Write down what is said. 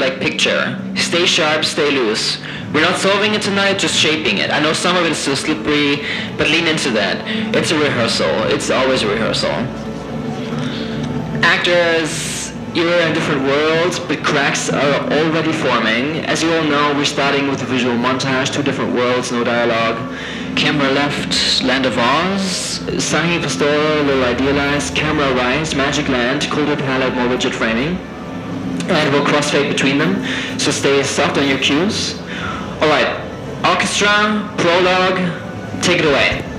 like picture. Stay sharp, stay loose. We're not solving it tonight, just shaping it. I know some of it is still slippery, but lean into that. It's a rehearsal. It's always a rehearsal. Actors, you're in different worlds, but cracks are already forming. As you all know, we're starting with a visual montage, 2 different worlds, no dialogue. Camera left, Land of Oz. Sahi Pastoral, a little idealized. Camera right, Magic Land, colder palette, more rigid framing. And we'll crossfade between them, so stay soft on your cues. Alright, orchestra, prologue, take it away.